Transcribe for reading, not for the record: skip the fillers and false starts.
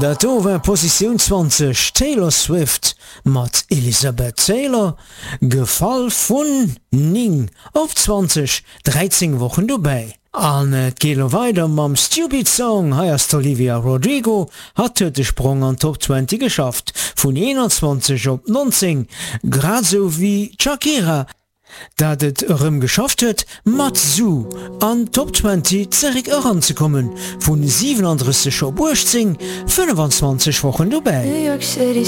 Dat war Position 20 Taylor Swift mat Elizabeth Taylor, Gefall vun Ning auf 20, 13 Wochen dabei. An Gelo weiter mam Stupid Song heißt Olivia Rodrigo hat den Sprung an Top 20 geschafft, von 21 auf 19, grad so wie Shakira, dat et geschafft huet, mat Zoo an Top 20 zurück heranzukommen, von 37 auf 25 Wochen dabei.